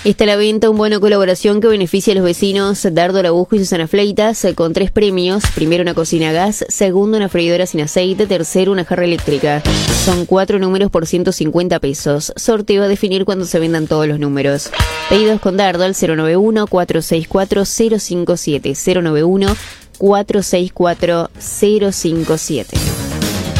Está a la venta un bono colaboración que beneficia a los vecinos Dardo Labujo y Susana Fleitas con 3 premios. Primero, una cocina a gas. Segundo, una freidora sin aceite. Tercero, una jarra eléctrica. Son 4 números por 150 pesos. Sorteo a definir cuando se vendan todos los números. Pedidos con Dardo al 091-464-057. 091-464-057.